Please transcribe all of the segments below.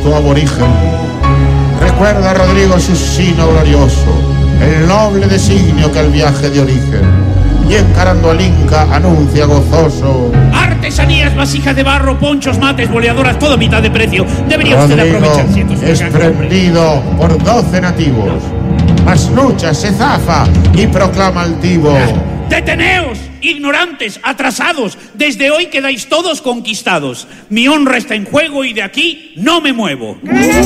tu aborigen. Recuerda, Rodrigo, su sino glorioso, el noble designio que el viaje de origen, y encarando al Inca anuncia gozoso: artesanías, vasijas de barro, ponchos, mates, boleadoras, todo a mitad de precio. Debería usted aprovecharse. Es prendido por 12 nativos, mas lucha, se zafa y proclama altivo: ¡deteneos, ignorantes, atrasados! Desde hoy quedáis todos conquistados. Mi honra está en juego y de aquí no me muevo.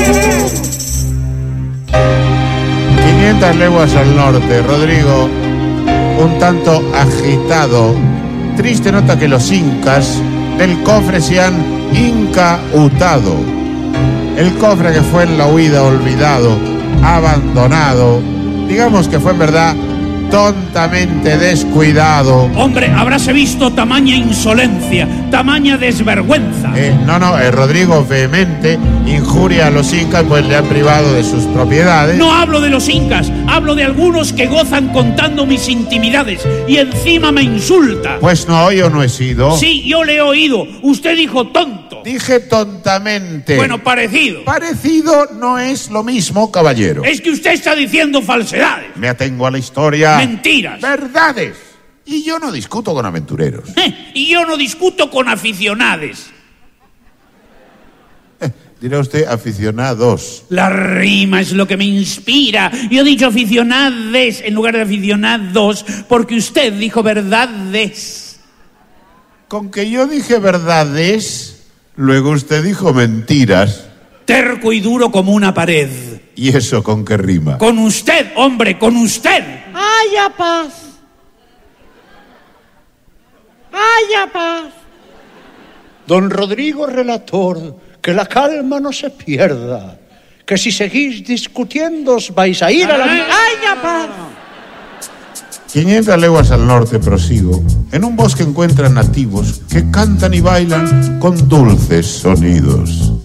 500 leguas al norte, Rodrigo, un tanto agitado, triste nota que los incas del cofre se han incautado. El cofre que fue en la huida olvidado, abandonado, digamos que fue en verdad tontamente descuidado. Hombre, habráse visto tamaña insolencia, tamaña desvergüenza. Rodrigo, vehemente, injuria a los incas, pues le han privado de sus propiedades. No hablo de los incas, hablo de algunos que gozan contando mis intimidades y encima me insulta. Pues no, yo no he sido. Sí, yo le he oído. Usted dijo tonto. Dije tontamente. Bueno, parecido. Parecido no es lo mismo, caballero. Es que usted está diciendo falsedades. Me atengo a la historia. Mentiras. Verdades. Y yo no discuto con aventureros. Y yo no discuto con aficionades. Dirá usted aficionados. La rima es lo que me inspira. Yo he dicho aficionades en lugar de aficionados porque usted dijo verdades. Con que yo dije verdades, luego usted dijo mentiras. Terco y duro como una pared. ¿Y eso con qué rima? Con usted, hombre, con usted. ¡Haya paz! ¡Haya paz! Don Rodrigo relator, que la calma no se pierda, que si seguís discutiendo os vais a ir a la... ¡Haya paz! 500 leguas al norte prosigo. En un bosque encuentran nativos que cantan y bailan con dulces sonidos.